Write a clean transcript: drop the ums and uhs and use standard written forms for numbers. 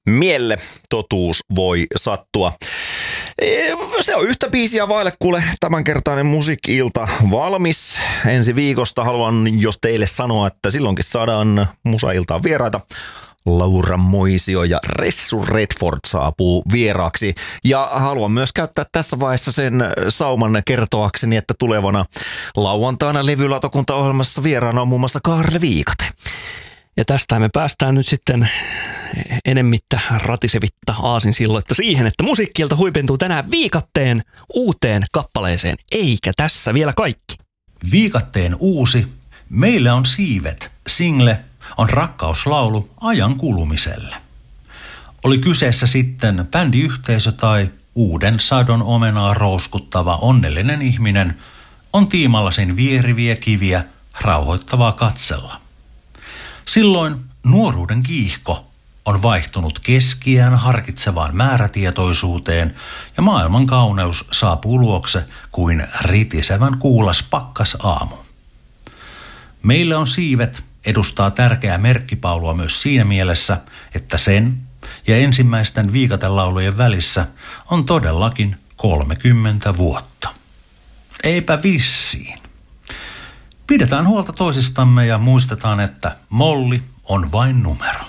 mielle totuus voi sattua. Se on yhtä biisiä vaille, kuule, tämänkertainen musiikki-ilta valmis. Ensi viikosta haluan jos teille sanoa, että silloinkin saadaan musailtaan vieraita. Laura Moisio ja Ressu Redford saapuu vieraaksi. Ja haluan myös käyttää tässä vaiheessa sen sauman kertoakseni, että tulevana lauantaina levylautakuntaohjelmassa vieraana on muun muassa Kaarle Viikate. Ja tästä me päästään nyt sitten enemmittä ratisevitta aasinsilloitta siihen, että musiikkiilta huipentuu tänään Viikatteen uuteen kappaleeseen. Eikä tässä vielä kaikki. Viikatteen uusi Meillä on siivet single on rakkauslaulu ajan kulumiselle. Oli kyseessä sitten bändiyhteisö tai uuden sadon omenaa rouskuttava onnellinen ihminen, on tiimallasin vieriviä kiviä rauhoittavaa katsella. Silloin nuoruuden kiihko on vaihtunut keskiään harkitsevaan määrätietoisuuteen ja maailman kauneus saapuu luokse kuin ritisevän kuulas pakkas aamu. Meillä on siivet edustaa tärkeää merkkipaulua myös siinä mielessä, että sen ja ensimmäisten viikatelaulujen välissä on todellakin 30 vuotta. Eipä vissiin. Pidetään huolta toisistamme ja muistetaan, että molli on vain numero.